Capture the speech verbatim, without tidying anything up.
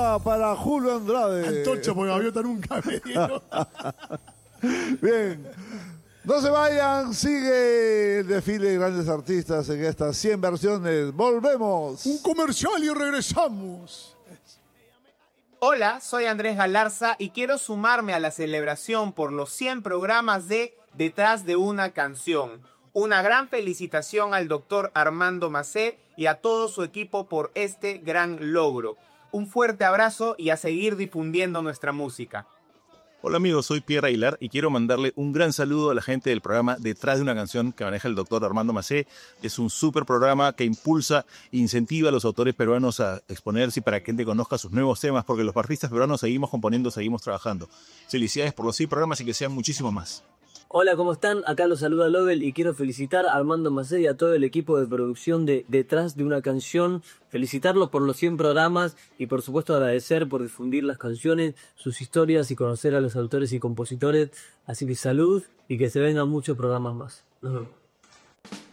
va para Julio Andrade. Antocho, porque gaviota nunca me dio. Bien. No se vayan, sigue el desfile de grandes artistas en estas cien versiones. Volvemos. Un comercial y regresamos. Hola, soy Andrés Galarza y quiero sumarme a la celebración por los cien programas de Detrás de una canción. Una gran felicitación al doctor Armando Macé y a todo su equipo por este gran logro. Un fuerte abrazo y a seguir difundiendo nuestra música. Hola amigos, soy Pierre Aguilar y quiero mandarle un gran saludo a la gente del programa Detrás de una canción que maneja el doctor Armando Macé. Es un súper programa que impulsa e incentiva a los autores peruanos a exponerse y para que la gente conozca sus nuevos temas, porque los artistas peruanos seguimos componiendo, seguimos trabajando. Felicidades por los seis programas y que sean muchísimos más. Hola, ¿cómo están? Acá los saluda Lovell y quiero felicitar a Armando Macé y a todo el equipo de producción de Detrás de una canción, felicitarlos por los cien programas y por supuesto agradecer por difundir las canciones, sus historias y conocer a los autores y compositores. Así que salud y que se vengan muchos programas más. Nos vemos.